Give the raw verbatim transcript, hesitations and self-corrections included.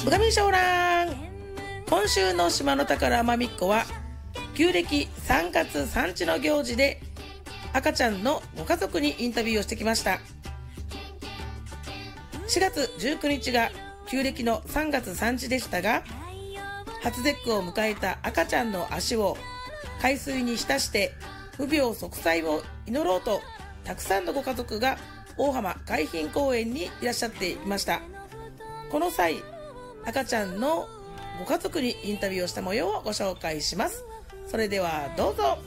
うがみしょうらん。今週の島の宝まみっこは旧暦さんがつさんじの行事で赤ちゃんのご家族にインタビューをしてきました。しがつじゅうくにちが旧暦のさんがつさんじでしたが、初節句を迎えた赤ちゃんの足を海水に浸して無病息災を祈ろうと、たくさんのご家族が大浜海浜公園にいらっしゃっていました。この際、赤ちゃんのご家族にインタビューをした模様をご紹介します。それではどうぞ。